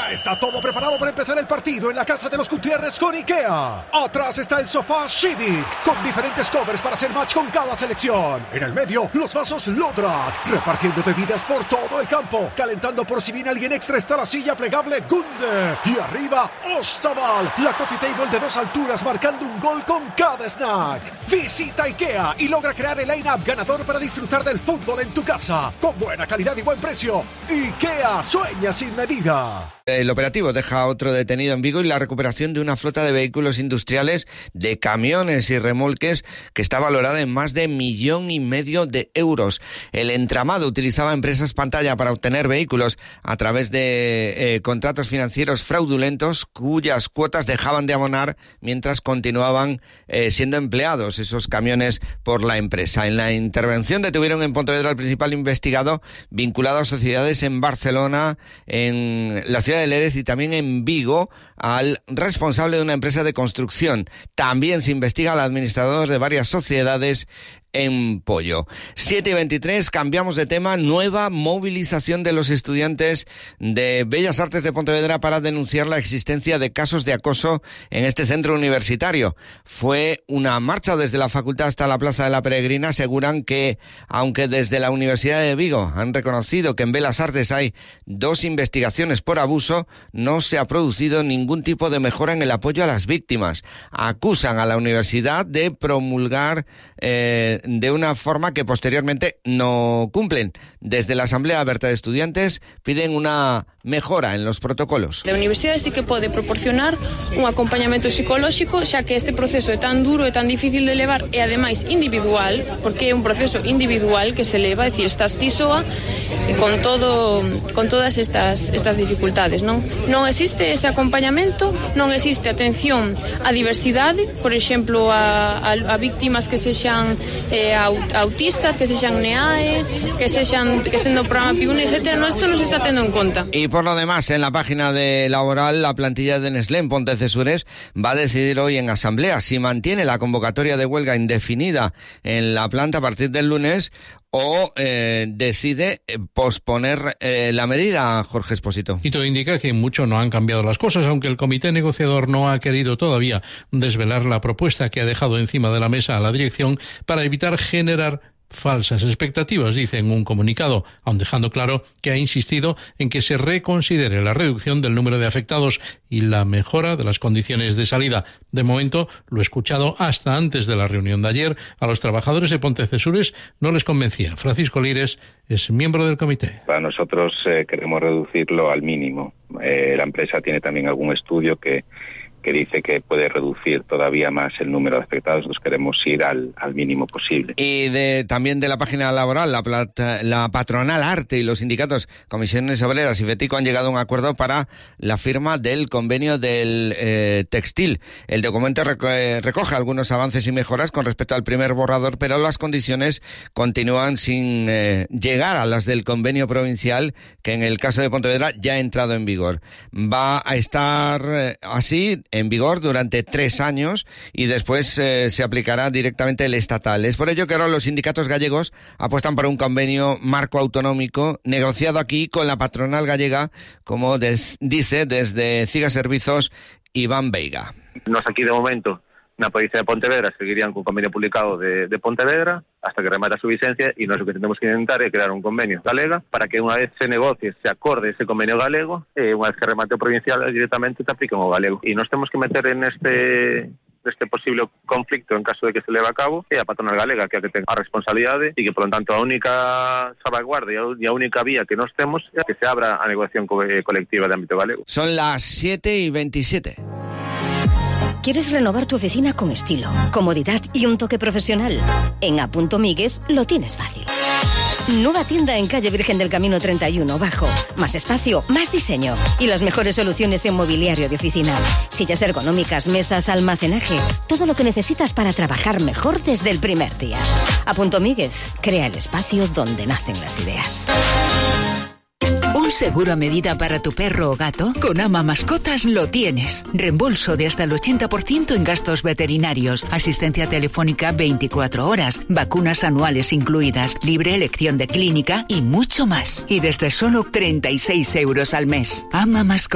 Ya está todo preparado para empezar el partido en la casa de los Gutiérrez con IKEA. Atrás está el sofá Civic, con diferentes covers para hacer match con cada selección. En el medio, los vasos Lodrat, repartiendo bebidas por todo el campo. Calentando por si viene alguien extra está la silla plegable Gunde. Y arriba, Ostaval, la coffee table de 2 alturas marcando un gol con cada snack. Visita IKEA y logra crear el line-up ganador para disfrutar del fútbol en tu casa. Con buena calidad y buen precio. IKEA, sueña sin medida. El operativo deja a otro detenido en Vigo y la recuperación de una flota de vehículos industriales, de camiones y remolques que está valorada en más de 1,5 millones de euros. El entramado utilizaba empresas pantalla para obtener vehículos a través de contratos financieros fraudulentos cuyas cuotas dejaban de abonar mientras continuaban siendo empleados esos camiones por la empresa. En la intervención detuvieron en Pontevedra al principal investigado vinculado a sociedades en Barcelona, en la ciudad de Lérez y también en Vigo, al responsable de una empresa de construcción. También se investiga al administrador de varias sociedades en Pollo. 7:23, cambiamos de tema. Nueva movilización de los estudiantes de Bellas Artes de Pontevedra para denunciar la existencia de casos de acoso en este centro universitario. Fue una marcha desde la facultad hasta la Plaza de la Peregrina. Aseguran que, aunque desde la Universidad de Vigo han reconocido que en Bellas Artes hay 2 investigaciones por abuso, no se ha producido ningún tipo de mejora en el apoyo a las víctimas. Acusan a la universidad de promulgar de una forma que posteriormente no cumplen. Desde la Asamblea Aberta de Estudiantes piden una mejora en los protocolos. A universidade sí que pode proporcionar un acompañamento psicolóxico, xa que este proceso é tan duro e tan difícil de levar e ademais individual, porque é un proceso individual que se leva, é dicir, estás ti soa con todas estas dificultades, non existe ese acompañamento, non existe atención á diversidade, por exemplo, a víctimas que sexan autistas, que sexan NEAE, que estén no programa PIUNE, etc. Isto non se está tendo en conta. Y por lo demás, en la página de laboral, la plantilla de Nestlé en Pontecesures va a decidir hoy en asamblea si mantiene la convocatoria de huelga indefinida en la planta a partir del lunes o decide posponer la medida, Jorge Expósito. Y todo indica que mucho no han cambiado las cosas, aunque el comité negociador no ha querido todavía desvelar la propuesta que ha dejado encima de la mesa a la dirección para evitar generar falsas expectativas, dice en un comunicado, aun dejando claro que ha insistido en que se reconsidere la reducción del número de afectados y la mejora de las condiciones de salida. De momento, lo escuchado hasta antes de la reunión de ayer, a los trabajadores de Pontecesures no les convencía. Francisco Lires es miembro del comité. Para nosotros queremos reducirlo al mínimo. La empresa tiene también algún estudio que dice que puede reducir todavía más el número de afectados. Nosotros queremos ir al mínimo posible. Y también de la página laboral, la patronal Arte y los sindicatos Comisiones Obreras y FETICO han llegado a un acuerdo para la firma del convenio del textil. El documento recoge algunos avances y mejoras con respecto al primer borrador, pero las condiciones continúan sin llegar a las del convenio provincial, que en el caso de Pontevedra ya ha entrado en vigor. Va a estar así en vigor durante 3 años y después se aplicará directamente el estatal. Es por ello que ahora los sindicatos gallegos apuestan por un convenio marco autonómico negociado aquí con la patronal gallega, como dice desde CIGA Servizos Iván Veiga. Nos aquí de momento na provincia de Pontevedra seguirían con convenio publicado de Pontevedra hasta que remata su vigencia, y nosotros lo que tenemos que intentar es crear un convenio galega para que una vez se negocie, se acorde ese convenio galego, una vez que remate o provincial directamente te apliquen o galego. Y nos tenemos que meter en este posible conflicto en caso de que se leve a cabo é a patronal galega, que é a que ten a responsabilidade e que, por lo tanto, a única salvaguarda e a única vía que nos temos é que se abra a negociación colectiva de ámbito galego. Son las 7:27. ¿Quieres renovar tu oficina con estilo, comodidad y un toque profesional? En A. Migues lo tienes fácil. Nueva tienda en calle Virgen del Camino 31, Bajo. Más espacio, más diseño y las mejores soluciones en mobiliario de oficina. Sillas ergonómicas, mesas, almacenaje. Todo lo que necesitas para trabajar mejor desde el primer día. A. Migues crea el espacio donde nacen las ideas. ¿Un seguro a medida para tu perro o gato? Con Ama Mascotas lo tienes. Reembolso de hasta el 80% en gastos veterinarios, asistencia telefónica 24 horas, vacunas anuales incluidas, libre elección de clínica y mucho más. Y desde solo 36 € al mes. Ama Mascotas.